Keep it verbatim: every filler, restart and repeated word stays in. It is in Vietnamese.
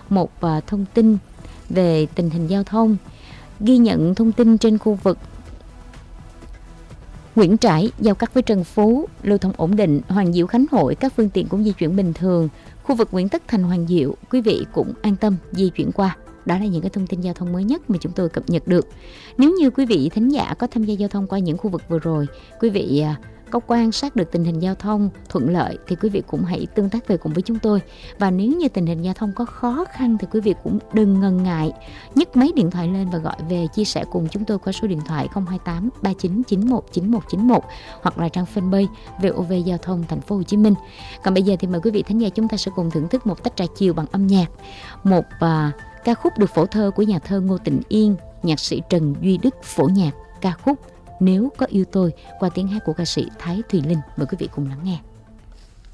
một uh, thông tin về tình hình giao thông. Ghi nhận thông tin trên khu vực Nguyễn Trãi giao cắt với Trần Phú, lưu thông ổn định. Hoàng Diệu, Khánh Hội các phương tiện cũng di chuyển bình thường. Khu vực Nguyễn Tất Thành, Hoàng Diệu, quý vị cũng an tâm di chuyển qua. Đó là những cái thông tin giao thông mới nhất mà chúng tôi cập nhật được. Nếu như quý vị thính giả có tham gia giao thông qua những khu vực vừa rồi, quý vị có quan sát được tình hình giao thông thuận lợi thì quý vị cũng hãy tương tác về cùng với chúng tôi. Và nếu như tình hình giao thông có khó khăn thì quý vị cũng đừng ngần ngại nhấc máy điện thoại lên và gọi về chia sẻ cùng chúng tôi qua số điện thoại không hai tám ba chín chín một chín một chín một hoặc là trang fanpage vê o vê Giao thông Thành phố Hồ Chí Minh. Còn bây giờ thì mời quý vị thính giả chúng ta sẽ cùng thưởng thức một tách trà chiều bằng âm nhạc. Một uh, ca khúc được phổ thơ của nhà thơ Ngô Tịnh Yên, nhạc sĩ Trần Duy Đức phổ nhạc ca khúc Nếu Có Yêu Tôi qua tiếng hát của ca sĩ Thái Thùy Linh. Mời quý vị cùng lắng nghe.